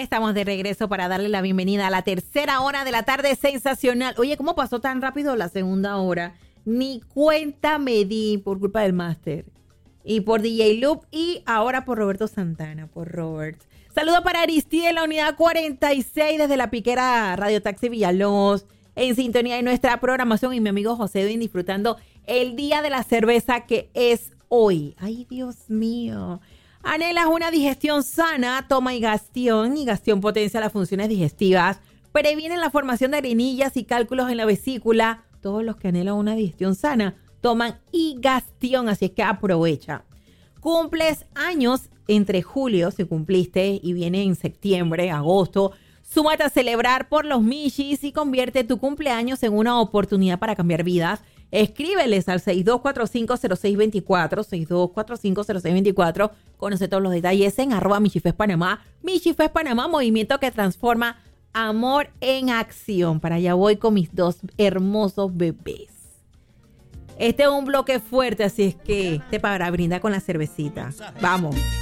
Estamos de regreso para darle la bienvenida a la tercera hora de la tarde sensacional. Oye, ¿cómo pasó tan rápido la segunda hora? Ni cuenta me di por culpa del máster. Y por DJ Loop y ahora por Roberto Santana, por Robert. Saludos para Aristide en la unidad 46 desde la piquera Radio Taxi Villalobos. En sintonía de nuestra programación y mi amigo José Edwin disfrutando el día de la cerveza que es hoy. Ay, Dios mío. ¿Anhelas una digestión sana? Toma Higastión. Higastión potencia las funciones digestivas, previene la formación de arenillas y cálculos en la vesícula. Todos los que anhelan una digestión sana toman Higastión, así es que aprovecha. Cumples años entre julio, si cumpliste, y viene en septiembre, agosto. Súmate a celebrar por los Michis y convierte tu cumpleaños en una oportunidad para cambiar vidas. Escríbeles al 62450624, 62450624. Conoce todos los detalles en @MichiFestPanamá. Michifest Panamá, movimiento que transforma amor en acción. Para allá voy con mis dos hermosos bebés. Este es un bloque fuerte, así es que para brindar con la cervecita. Vamos.